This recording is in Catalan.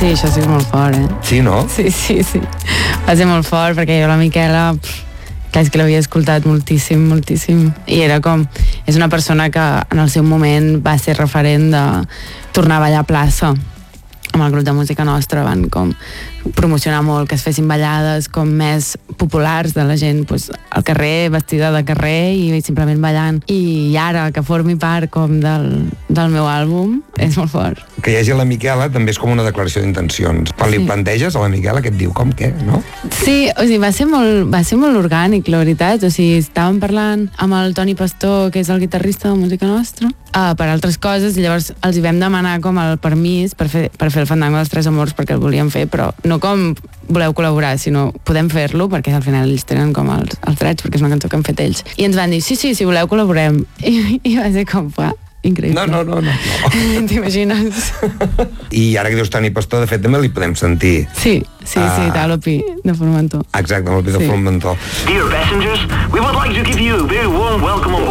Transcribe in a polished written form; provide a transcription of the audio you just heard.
Sí, això sí que és molt fort, Sí, no? Sí. Va ser molt fort, perquè jo la Miquela, clar, és que l'havia escoltat moltíssim. I era com... És una persona que en el seu moment va ser referent de tornar a ballar a plaça. Amb el grup de música nostra van com promocionar molt que es fessin ballades com més populars de la gent pues, al carrer, vestida de carrer i simplement ballant. I ara que formi part com del meu àlbum és molt fort. Que hi hagi la Miquela també és com una declaració d'intencions. Quan li planteges a la Miquela que et diu com què, no? Sí, o sigui, va ser molt orgànic, la veritat. O sigui, estàvem parlant amb el Toni Pastor, que és el guitarrista de música nostra, per altres coses, i llavors els hi vam demanar com el permís per fer el Fandango dels Tres Amors perquè el volíem fer, però no com voleu col·laborar, sinó podem fer-lo perquè al final ells tenen com els drets perquè és una cançó que han fet ells. I ens van dir, sí, si voleu col·laborem. I va ser com, increïble. No. T'imagines? I ara que dius Toni Pastor, de fet també li podem sentir. Sí, l'Opi de Formentor. Exacte, l'Opi de Formentor. Dear passengers, we would like to give you a very warm welcome on